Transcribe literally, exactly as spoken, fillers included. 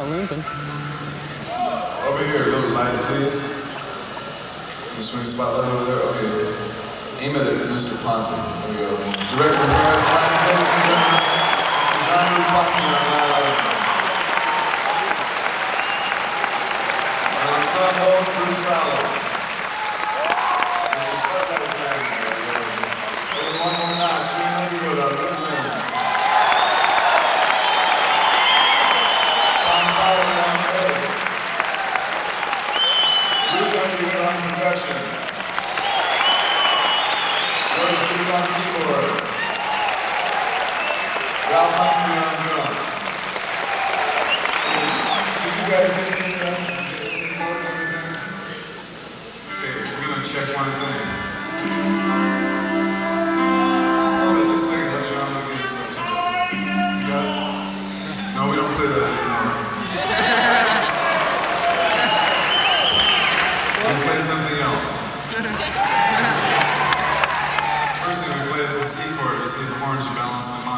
not limping. Over here, a little light, please. Can you swing spotlight over there? Okay. Aim it at Mister Ponte. There we go. Director Harris, ladies and gentlemen. Jean-Louis Buckner, and on front row, Bruce Fowler. Mister Spotlight Band. One more notch. We know you go down. Good man. Tom Fowler on bass. Luke Underwood on production. George Steve on keyboard. Ralph Humphrey on drums. Did you guys get any uh, keyboard or anything? Okay, we're gonna check one thing. Hold on just a second, let John look at something. You got it? No, we don't play that.